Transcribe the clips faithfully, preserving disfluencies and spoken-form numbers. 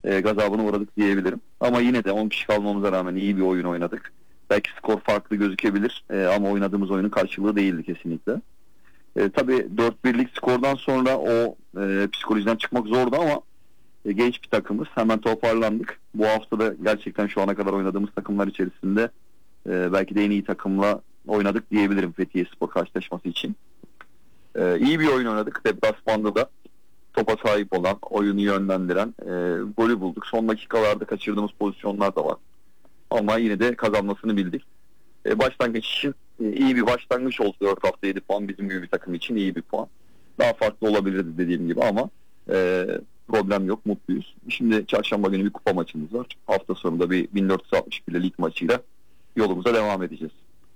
e, gazabına uğradık diyebilirim. Ama yine de on kişi kalmamıza rağmen iyi bir oyun oynadık. Belki skor farklı gözükebilir e, ama oynadığımız oyunun karşılığı değildi kesinlikle. E, tabii dört birlik skordan sonra o e, psikolojiden çıkmak zordu ama e, genç bir takımız. Hemen toparlandık. Bu hafta da gerçekten şu ana kadar oynadığımız takımlar içerisinde e, belki de en iyi takımla oynadık diyebilirim Fethiye Spor karşılaşması için. E, iyi bir oyun oynadık. Deplasmanda da topa sahip olan, oyunu yönlendiren e, golü bulduk. Son dakikalarda kaçırdığımız pozisyonlar da var. Ama yine de kazanmasını bildik. E, başlangıç için e, iyi bir başlangıç oldu. dört hafta yedi puan bizim gibi bir takım için iyi bir puan. Daha farklı olabilirdi dediğim gibi ama e, problem yok, mutluyuz. Şimdi çarşamba günü bir kupa maçımız var. Hafta sonunda bir bin dört yüz altmış bir lig maçıyla yolumuza devam edeceğiz.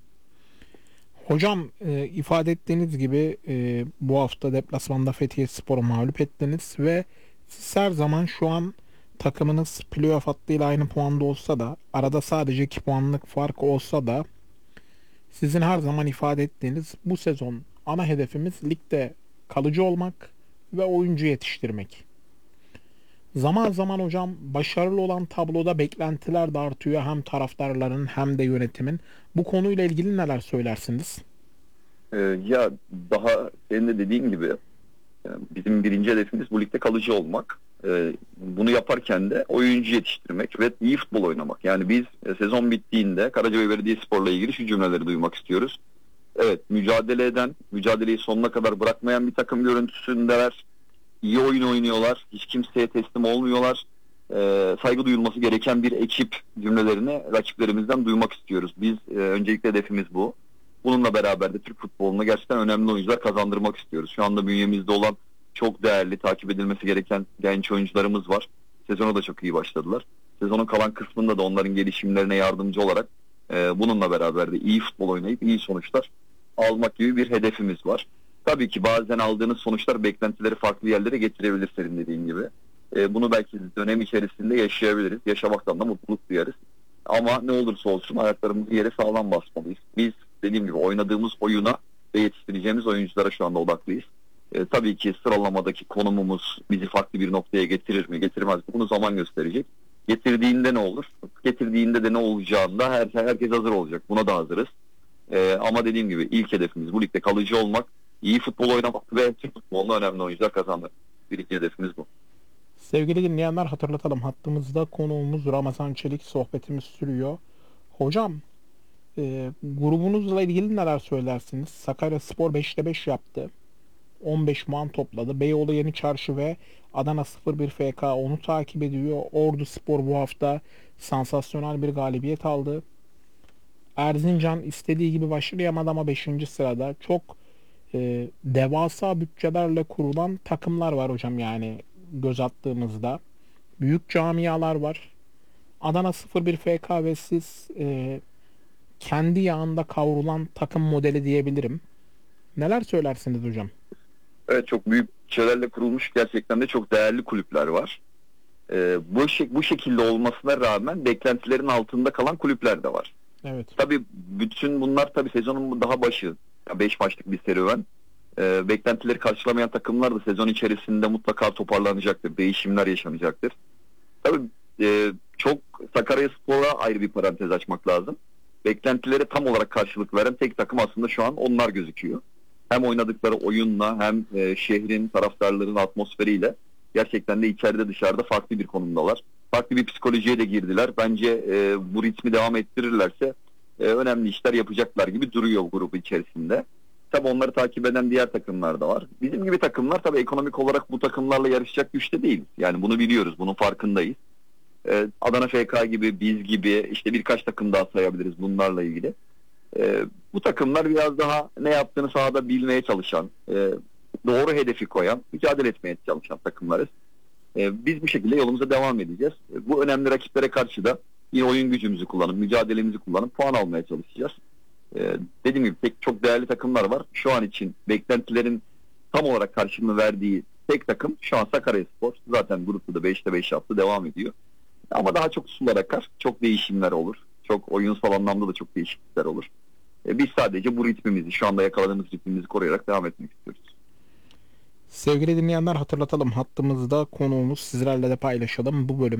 Hocam e, ifade ettiğiniz gibi e, bu hafta deplasmanda Fethiye Spor'u mağlup ettiniz ve siz her zaman şu an takımınız playoff hattıyla aynı puanda olsa da arada sadece iki puanlık fark olsa da sizin her zaman ifade ettiğiniz bu sezon ana hedefimiz ligde kalıcı olmak ve oyuncu yetiştirmek. Zaman zaman hocam başarılı olan tabloda beklentiler de artıyor hem taraftarların hem de yönetimin. Bu konuyla ilgili neler söylersiniz? E, ya daha senin de dediğin gibi e, bizim birinci hedefimiz bu ligde kalıcı olmak. E, bunu yaparken de oyuncu yetiştirmek ve iyi futbol oynamak. Yani biz e, sezon bittiğinde Karacabey Belediyespor'la ilgili şu cümleleri duymak istiyoruz. Evet, mücadele eden, mücadeleyi sonuna kadar bırakmayan bir takım görüntüsündeler. İyi oyun oynuyorlar. Hiç kimseye teslim olmuyorlar. Ee, saygı duyulması gereken bir ekip cümlelerini rakiplerimizden duymak istiyoruz. Biz e, öncelikle hedefimiz bu. Bununla beraber de Türk futboluna gerçekten önemli oyuncular kazandırmak istiyoruz. Şu anda bünyemizde olan çok değerli, takip edilmesi gereken genç oyuncularımız var. Sezona da çok iyi başladılar. Sezonun kalan kısmında da onların gelişimlerine yardımcı olarak e, bununla beraber de iyi futbol oynayıp iyi sonuçlar almak gibi bir hedefimiz var. Tabii ki bazen aldığınız sonuçlar beklentileri farklı yerlere getirebilir senin dediğin gibi. E, bunu belki dönem içerisinde yaşayabiliriz. Yaşamaktan da mutluluk duyarız. Ama ne olursa olsun ayaklarımızı yere sağlam basmalıyız. Biz dediğim gibi oynadığımız oyuna ve yetiştireceğimiz oyunculara şu anda odaklıyız. E, tabii ki sıralamadaki konumumuz bizi farklı bir noktaya getirir mi, getirmez mi? Bunu zaman gösterecek. Getirdiğinde ne olur? Getirdiğinde de ne olacağında her, herkes hazır olacak. Buna da hazırız. E, ama dediğim gibi ilk hedefimiz bu ligde kalıcı olmak, iyi futbol oynamak ve Türk futboluna önemli oyuncular kazanmak. Birinci hedefimiz bu. Sevgili dinleyenler hatırlatalım hattımızda konuğumuz Ramazan Çelik, sohbetimiz sürüyor. Hocam e, grubunuzla ilgili neler söylersiniz? Sakaryaspor beşte beş yaptı. on beş puan topladı. Beyoğlu Yeni Çarşı ve Adana sıfır bir F K onu takip ediyor. Orduspor bu hafta sansasyonel bir galibiyet aldı. Erzincan istediği gibi başlayamadı ama beşinci sırada. Çok e, devasa bütçelerle kurulan takımlar var hocam, yani göz attığımızda. Büyük camialar var. Adana sıfır bir F K ve siz e, kendi yağında kavrulan takım modeli diyebilirim. Neler söylersiniz hocam? Evet, çok büyük şeylerle kurulmuş gerçekten de çok değerli kulüpler var. Ee, bu, şek- bu şekilde olmasına rağmen beklentilerin altında kalan kulüpler de var. Evet. Tabii bütün bunlar tabii sezonun daha başı. beş maçlık bir serüven. Ee, beklentileri karşılamayan takımlar da sezon içerisinde mutlaka toparlanacaktır. Değişimler yaşanacaktır. Tabii e, çok Sakaryaspor'a ayrı bir parantez açmak lazım. Beklentileri tam olarak karşılık veren tek takım aslında şu an onlar gözüküyor. Hem oynadıkları oyunla hem e, şehrin taraftarların atmosferiyle gerçekten de içeride dışarıda farklı bir konumdalar. Farklı bir psikolojiye de girdiler. Bence e, bu ritmi devam ettirirlerse e, önemli işler yapacaklar gibi duruyor grubu içerisinde. Tabii onları takip eden diğer takımlar da var. Bizim gibi takımlar tabii ekonomik olarak bu takımlarla yarışacak güçte değil. Yani bunu biliyoruz, bunun farkındayız. Ee, Adana F K gibi, biz gibi işte birkaç takım daha sayabiliriz bunlarla ilgili. Ee, bu takımlar biraz daha ne yaptığını sahada bilmeye çalışan, e, doğru hedefi koyan, mücadele etmeye çalışan takımlarız. Ee, biz bu şekilde yolumuza devam edeceğiz. Ee, bu önemli rakiplere karşı da yine oyun gücümüzü kullanıp, mücadelemizi kullanıp puan almaya çalışacağız. Ee, dediğim gibi pek çok değerli takımlar var. Şu an için beklentilerin tam olarak karşılığını verdiği tek takım şu an Sakaryaspor. Zaten grupta da beşte beş yaptı, devam ediyor. Ama daha çok sular akar, çok değişimler olur. Çok oyunsal anlamda da çok değişiklikler olur. Ee, biz sadece bu ritmimizi, şu anda yakaladığımız ritmimizi koruyarak devam etmek istiyoruz. Sevgili dinleyenler hatırlatalım hattımızda konuğumuz, sizlerle de paylaşalım. Bu bölüm